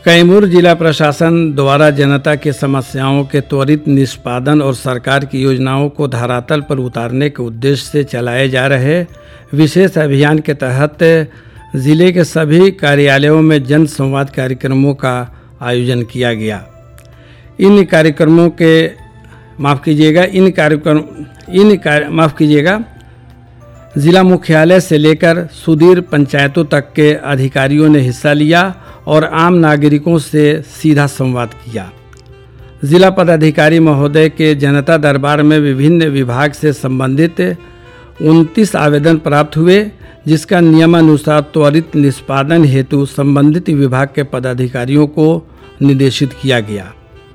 कैमूर जिला प्रशासन द्वारा जनता की समस्याओं के त्वरित निष्पादन और सरकार की योजनाओं को धरातल पर उतारने के उद्देश्य से चलाए जा रहे विशेष अभियान के तहत जिले के सभी कार्यालयों में जन संवाद कार्यक्रमों का आयोजन किया गया। इन कार्यक्रमों के जिला मुख्यालय से लेकर सुदूर पंचायतों तक के अधिकारियों ने हिस्सा लिया और आम नागरिकों से सीधा संवाद किया। जिला पदाधिकारी महोदय के जनता दरबार में विभिन्न विभाग से संबंधित 29 आवेदन प्राप्त हुए, जिसका नियमानुसार त्वरित निष्पादन हेतु संबंधित विभाग के पदाधिकारियों को निर्देशित किया गया।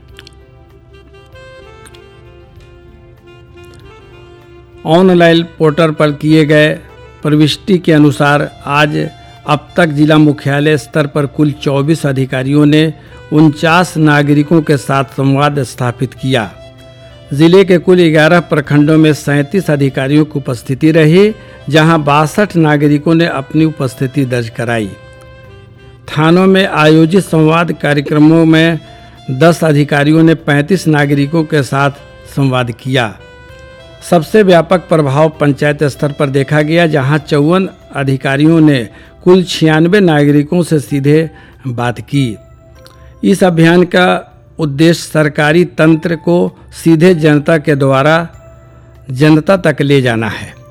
ऑनलाइन पोर्टल पर किए गए प्रविष्टि के अनुसार आज अब तक जिला मुख्यालय स्तर पर कुल 24 अधिकारियों ने 49 नागरिकों के साथ संवाद स्थापित किया। जिले के कुल 11 प्रखंडों में 37 अधिकारियों की उपस्थिति रही, जहां 62 नागरिकों ने अपनी उपस्थिति दर्ज कराई। थानों में आयोजित संवाद कार्यक्रमों में 10 अधिकारियों ने 35 नागरिकों के साथ संवाद किया। सबसे व्यापक प्रभाव पंचायत स्तर पर देखा गया, जहां 54 अधिकारियों ने कुल 96 नागरिकों से सीधे बात की। इस अभियान का उद्देश्य सरकारी तंत्र को सीधे जनता के द्वारा जनता तक ले जाना है।